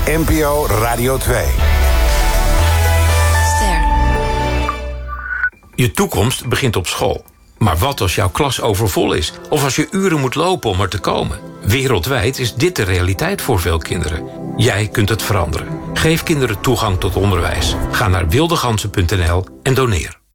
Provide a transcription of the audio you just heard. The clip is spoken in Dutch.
NPO Radio 2. Je toekomst begint op school. Maar wat als jouw klas overvol is? Of als je uren moet lopen om er te komen? Wereldwijd is dit de realiteit voor veel kinderen. Jij kunt het veranderen. Geef kinderen toegang tot onderwijs. Ga naar wildegansen.nl en doneer.